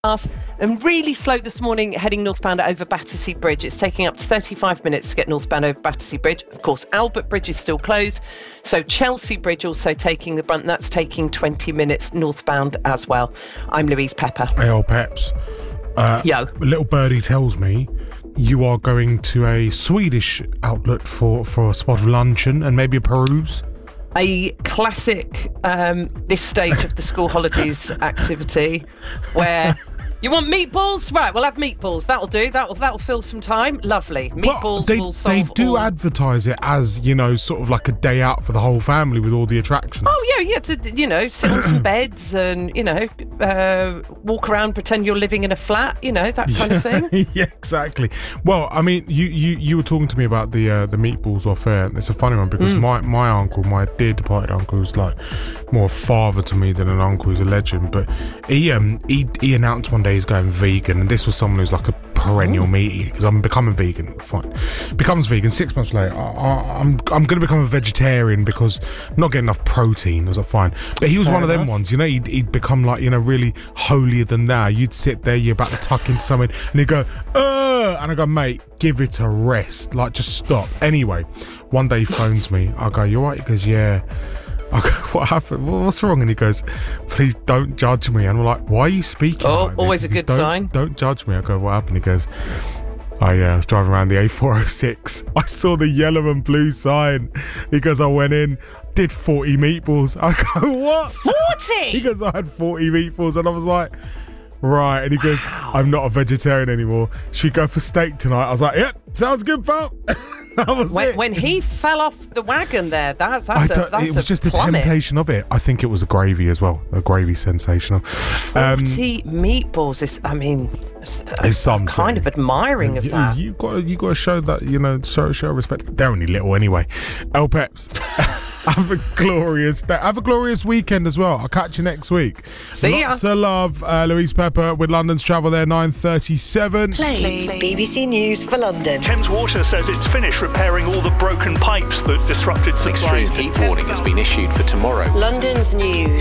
And really slow this morning heading northbound over Battersea Bridge. It's taking up to 35 minutes to get northbound over Battersea Bridge. Of course, Albert Bridge is still closed. So Chelsea Bridge also taking the brunt. That's taking 20 minutes northbound as well. I'm Louise Pepper. Hey, old Peps. Yo. Little birdie tells me you are going to a Swedish outlet for a spot of luncheon and maybe a peruse. A classic, this stage of the school holidays activity where you want meatballs? Right, we'll have meatballs. That'll do. That'll fill some time. Lovely. Meatballs will solve They do all. advertise it as, sort of like a day out for the whole family with all the attractions. Oh, yeah, to, sit on some beds and, walk around, pretend you're living in a flat, that kind of thing. Yeah, exactly. Well, I mean, you were talking to me about the meatballs off air, and it's a funny one because my uncle, my dear departed uncle, who's like more a father to me than an uncle, he's a legend, but he announced one day he's going vegan, and this was someone who's like a perennial meat eater, because I'm becoming vegan. Fine, becomes vegan 6 months later. I'm going to become a vegetarian because I'm not getting enough protein. I was like, fine, but he was one of them ones. He'd become like really holier than thou. You'd sit there, you're about to tuck into something, and he'd go, and I go, mate, give it a rest. Like, just stop. Anyway, one day he phones me. I go, you alright? He goes, yeah. I go, what happened? What's wrong? And he goes, please don't judge me. And we're like, why are you speaking like this? Always a good sign. Don't judge me. I go, what happened? He goes, I was driving around the A406. I saw the yellow and blue sign. He goes, I went in, did 40 meatballs. I go, what? 40? He goes, I had 40 meatballs. And I was like, right. And he goes, I'm not a vegetarian anymore. Should we go for steak tonight? I was like, yep, sounds good, pal. That was it. When he fell off the wagon there, that's it was just the temptation of it. I think it was a gravy as well. A gravy sensational. 40 meatballs is, it's some kind of admiring of that. You got to show that, show respect. They're only little anyway. El Peps. Have a glorious weekend as well. I'll catch you next week. See ya. Lots of love. Louise Pepper with London's Travel there, 9:37. Play BBC News for London. Thames Water says it's finished repairing all the broken pipes that disrupted supply. Extreme heat warning has been issued for tomorrow. London's news.